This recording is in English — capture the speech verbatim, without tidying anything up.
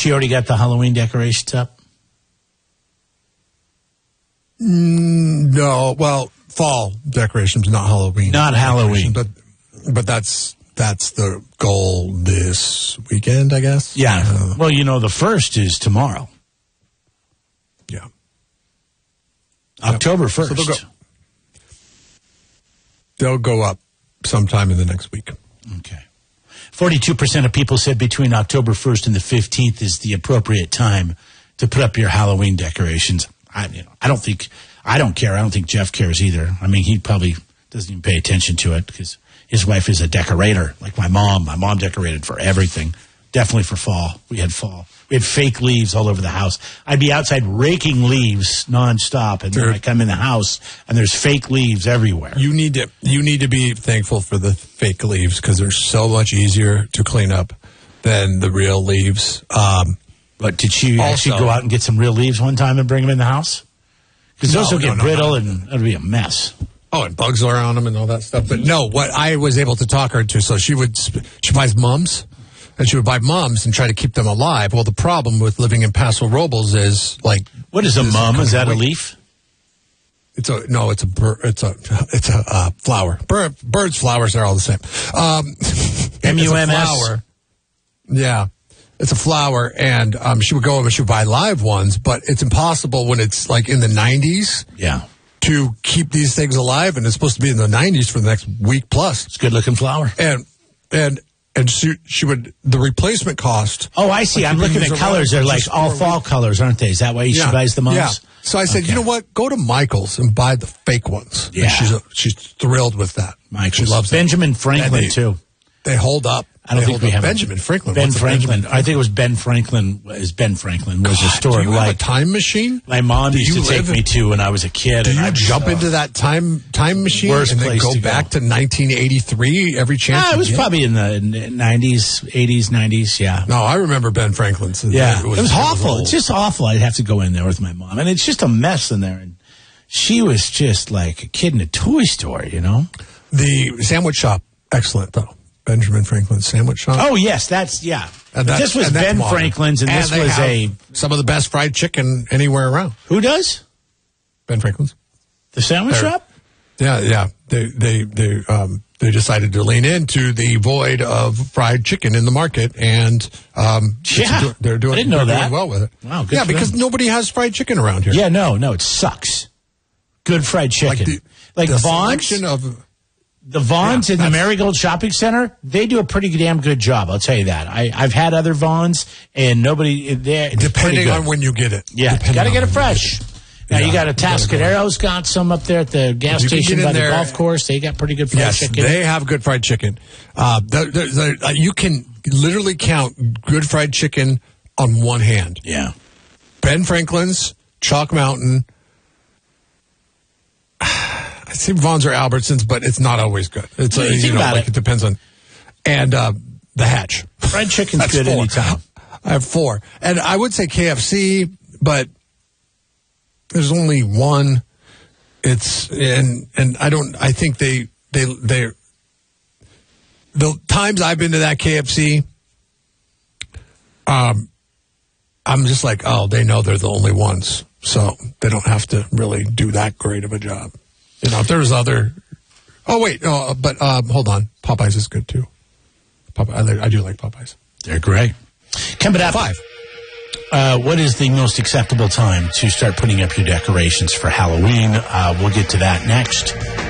she already got the Halloween decorations up? Mm, no, well, fall decorations, not Halloween. Not Halloween. But but that's that's the goal this weekend, I guess. Yeah. Uh, well, you know, the first is tomorrow. Yeah. October first. So they'll, go, they'll go up sometime in the next week. Okay. forty-two percent of people said between October first and the fifteenth is the appropriate time to put up your Halloween decorations. I, you know, I don't think, I don't care. I don't think Jeff cares either. I mean, he probably doesn't even pay attention to it because his wife is a decorator, like my mom. My mom decorated for everything. Definitely for fall. We had fall. We had fake leaves all over the house. I'd be outside raking leaves nonstop, and then I come in the house, and there's fake leaves everywhere. You need to you need to be thankful for the fake leaves because they're so much easier to clean up than the real leaves. Um, but did she also, actually go out and get some real leaves one time and bring them in the house? Because no, those will no, get no, brittle, no. and it'll be a mess. Oh, and bugs are on them and all that stuff. But no, what I was able to talk her to, so she would she buys mums. And she would buy mums and try to keep them alive. Well, the problem with living in Paso Robles is like, what is a mum? Is that a leaf? It's a no. It's a bir- it's a it's a uh, flower. Bir- birds, flowers, they're all the same. Um, M U M S. Flower. Yeah, it's a flower, and um, she would go over. She would buy live ones, but it's impossible when it's like in the nineties. Yeah. To keep these things alive, and it's supposed to be in the nineties for the next week plus. It's a good looking flower. And and. And she, she would, the replacement cost. Oh, I see. Like I'm looking at colors. They're like all fall colors, aren't they? Is that why she yeah. buys the mums? Yeah. So I said, okay. you know what? Go to Michael's and buy the fake ones. Yeah. And she's a, she's thrilled with that. Michael's. She loves Benjamin that. Franklin, they, too. They hold up. I don't they think we have Benjamin Franklin. Ben What's Franklin. Benjamin? I think it was Ben Franklin. Is Ben Franklin was God, a store do you like have a time machine? My mom do used to take in, me to when I was a kid. Do and you I'd jump uh, into that time time machine worst and then place go to back go. to nineteen eighty-three every chance? Ah, it was you probably in the nineties, eighties, nineties. Yeah. No, I remember Ben Franklin's. Yeah, it was, it was awful. It was it's just awful. I'd have to go in there with my mom, and it's just a mess in there. And she was just like a kid in a toy store, you know. The sandwich shop, excellent though. Benjamin Franklin's sandwich shop. Oh yes, that's yeah. And that's, this was and that's Ben modern. Franklin's, and, and this they was have a some of the best fried chicken anywhere around. Who does? Ben Franklin's. The sandwich They're, shop. Yeah, yeah. They they they um they decided to lean into the void of fried chicken in the market, and um yeah, a, they're doing I didn't know they're that. doing well with it. Wow, good yeah, for because them. nobody has fried chicken around here. Yeah, no, no, it sucks. Good fried chicken, like the, like the Vaughn's. selection of. The Vaughn's Yeah, in the Marigold Shopping Center, they do a pretty damn good job. I'll tell you that. I, I've had other Vaughn's, and nobody there. Depending on when you get it. Yeah, you got to get it fresh. Now, Yeah, you got a you gotta go. Tascadero's got some up there at the gas You can station get in by the there- golf course. They got pretty good fried Yes, chicken. they have good fried chicken. Uh, they're, they're, they're, uh, you can literally count good fried chicken on one hand. Yeah. Ben Franklin's, Chalk Mountain. I see Vaughn's or Albertsons, but it's not always good. It's Yeah, uh, you you think know, about like it. it depends on. And uh, the Hatch. Fried chicken's That's good four. anytime. I have four, and I would say K F C, but there's only one. It's and and I don't. I think they they they. The times I've been to that K F C, um, I'm just like, oh, they know they're the only ones, so they don't have to really do that great of a job. You know, if there's other. Oh wait, no, but um, hold on, Popeyes is good too. Popeye, I, like- I do like Popeyes. They're great. Coming up, Five. Uh, what is the most acceptable time to start putting up your decorations for Halloween? Uh, we'll get to that next.